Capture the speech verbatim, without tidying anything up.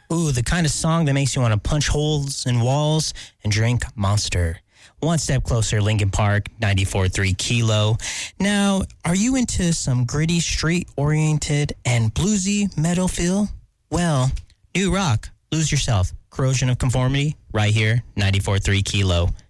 Ooh, the kind of song that makes you want to punch holes in walls and drink Monster. One Step Closer, Linkin Park, ninety-four point three Kilo. Now, are you into some gritty, street-oriented, and bluesy metal feel? Well, new rock, Lose Yourself, Corrosion of Conformity, right here, ninety-four point three Kilo.